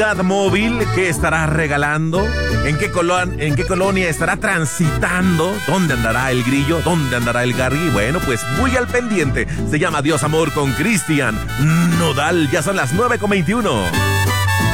móvil que estará regalando, en qué colonia estará transitando, dónde andará el Grillo, dónde andará el Gary. Bueno, pues muy al pendiente. Se llama Dios Amor con Cristian Nodal. Ya son las 9:21.